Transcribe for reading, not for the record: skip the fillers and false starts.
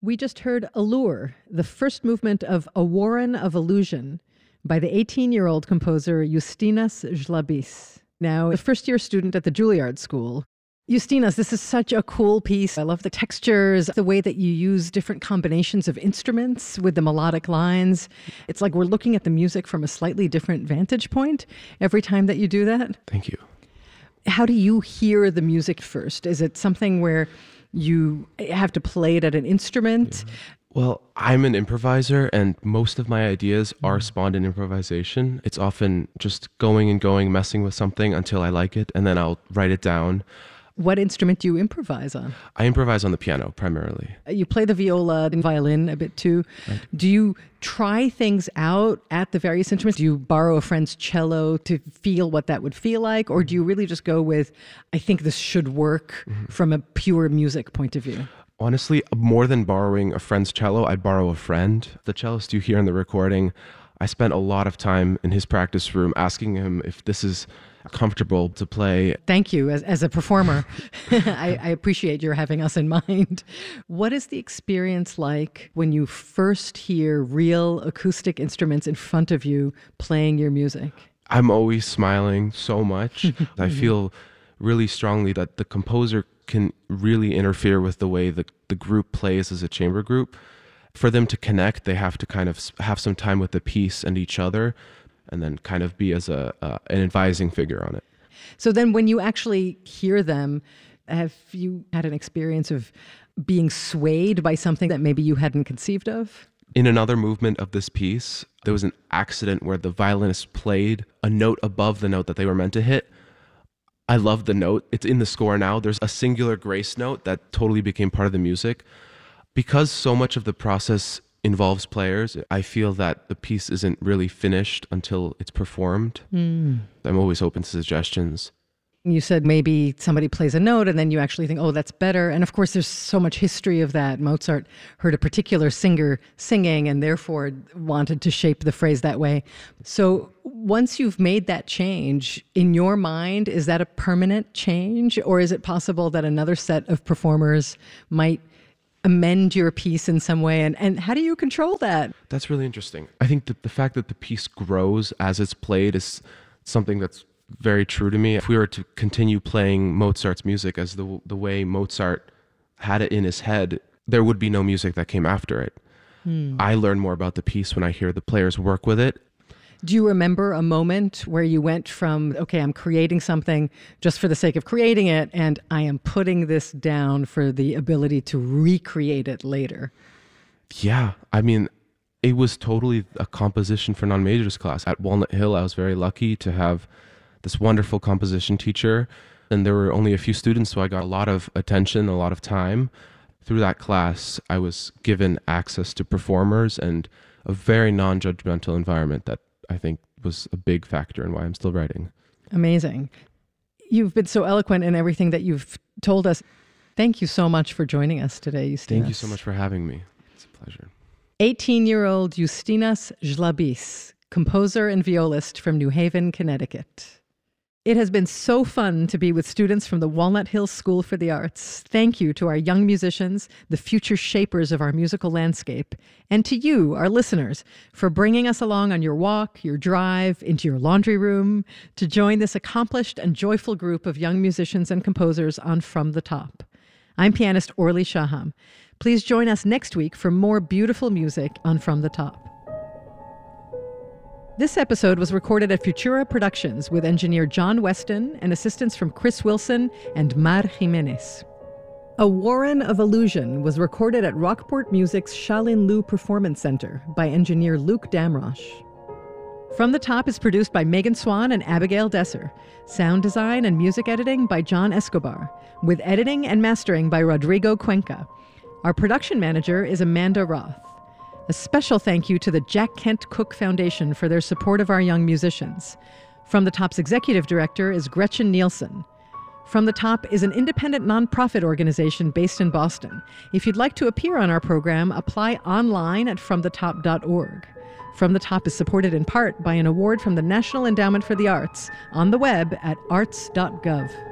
We just heard Allure, the first movement of A Warren of Illusion by the 18-year-old composer Justinas Žlabys, now a first-year student at the Juilliard School. Justinas, this is such a cool piece. I love the textures, the way that you use different combinations of instruments with the melodic lines. It's like we're looking at the music from a slightly different vantage point every time that you do that. Thank you. How do you hear the music first? Is it something where you have to play it at an instrument? Yeah. Well, I'm an improviser, and most of my ideas are spawned in improvisation. It's often just going and going, messing with something until I like it, and then I'll write it down. What instrument do you improvise on? I improvise on the piano primarily. You play the viola and violin a bit too. Right. Do you try things out at the various instruments? Do you borrow a friend's cello to feel what that would feel like? Or do you really just go with, I think this should work from a pure music point of view? Honestly, more than borrowing a friend's cello, I borrow a friend. The cellist you hear in the recording, I spent a lot of time in his practice room asking him if this is comfortable to play. Thank you. As a performer, I appreciate your having us in mind. What is the experience like when you first hear real acoustic instruments in front of you playing your music? I'm always smiling so much. I feel really strongly that the composer can really interfere with the way the group plays as a chamber group. For them to connect, they have to kind of have some time with the piece and each other, and then kind of be as an advising figure on it. So then when you actually hear them, have you had an experience of being swayed by something that maybe you hadn't conceived of? In another movement of this piece, there was an accident where the violinist played a note above the note that they were meant to hit. I love the note. It's in the score now. There's a singular grace note that totally became part of the music. Because so much of the process involves players, I feel that the piece isn't really finished until it's performed. I'm always open to suggestions. You said maybe somebody plays a note and then you actually think, oh, that's better. And of course, there's so much history of that. Mozart heard a particular singer singing and therefore wanted to shape the phrase that way. So once you've made that change, in your mind, is that a permanent change? Or is it possible that another set of performers might amend your piece in some way? And how do you control that? That's really interesting. I think that the fact that the piece grows as it's played is something that's very true to me. If we were to continue playing Mozart's music as the way Mozart had it in his head, there would be no music that came after it. I learn more about the piece when I hear the players work with it. Do you remember a moment where you went from, okay, I'm creating something just for the sake of creating it, and I am putting this down for the ability to recreate it later? Yeah, I mean, it was totally a composition for non-majors class. At Walnut Hill, I was very lucky to have this wonderful composition teacher, and there were only a few students, so I got a lot of attention, a lot of time. Through that class, I was given access to performers and a very non-judgmental environment that I think was a big factor in why I'm still writing. Amazing. You've been so eloquent in everything that you've told us. Thank you so much for joining us today, Justinas. Thank you so much for having me. It's a pleasure. 18-year-old Justinas Žlabys, composer and violist from New Haven, Connecticut. It has been so fun to be with students from the Walnut Hill School for the Arts. Thank you to our young musicians, the future shapers of our musical landscape, and to you, our listeners, for bringing us along on your walk, your drive, into your laundry room, to join this accomplished and joyful group of young musicians and composers on From the Top. I'm pianist Orly Shaham. Please join us next week for more beautiful music on From the Top. This episode was recorded at Futura Productions with engineer John Weston and assistance from Chris Wilson and Mar Jimenez. A Warren of Illusion was recorded at Rockport Music's Shaolin Lu Performance Center by engineer Luke Damrosch. From the Top is produced by Megan Swan and Abigail Desser. Sound design and music editing by John Escobar, with editing and mastering by Rodrigo Cuenca. Our production manager is Amanda Roth. A special thank you to the Jack Kent Cooke Foundation for their support of our young musicians. From the Top's executive director is Gretchen Nielsen. From the Top is an independent nonprofit organization based in Boston. If you'd like to appear on our program, apply online at fromthetop.org. From the Top is supported in part by an award from the National Endowment for the Arts on the web at arts.gov.